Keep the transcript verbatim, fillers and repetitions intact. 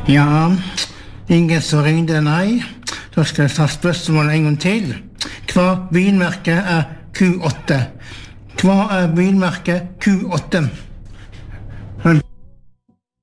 Ja, ingen som ringde, nei. Da skal jeg ta spørsmålet en gang til. Hva bilmerke er Q åtte? Hva er bilmerke Q åtte?